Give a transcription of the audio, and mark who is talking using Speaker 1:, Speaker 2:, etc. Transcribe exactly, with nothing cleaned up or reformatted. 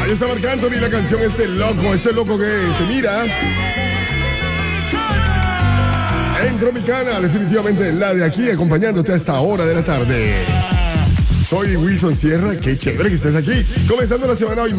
Speaker 1: Ahí está Marc Anthony, la canción Este Loco, este loco que te mira. En Tropicana, definitivamente la de aquí, acompañándote a esta hora de la tarde. Soy Wilson Sierra, qué chévere que estés aquí. Comenzando la semana hoy.